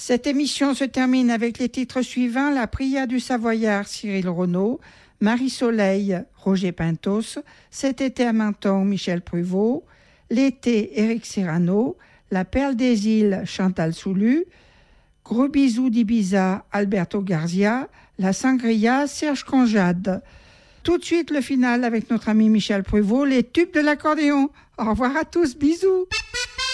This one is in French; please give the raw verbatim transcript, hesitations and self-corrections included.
Cette émission se termine avec les titres suivants: La Pria du Savoyard, Cyril Renaud; Marie-Soleil, Roger Pintos; Cet été à Menton, Michel Pruvot; L'été, Éric Cyrano; La Perle des Îles, Chantal Soulu; Gros bisous d'Ibiza, Alberto Garzia; La Sangria, Serge Conjade. Tout de suite le final avec notre ami Michel Pruvot, les tubes de l'accordéon. Au revoir à tous, bisous.